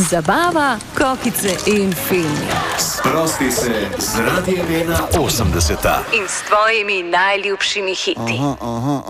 Zabava, kokice in filmi. Sprosti se z Radijem 80 in s tvojimi najljubšimi hiti.